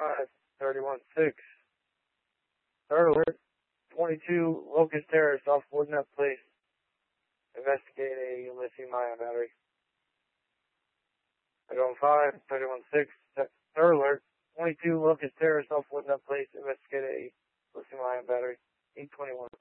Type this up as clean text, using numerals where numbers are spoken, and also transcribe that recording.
5, 31-6. Third alert, 22 Locust Terrace off Woodnut Place. Investigate a lithium-ion battery. Item 5, 31-6. Third alert, 22 Locust Terrace off Woodnut Place. Investigate a lithium-ion battery. 821.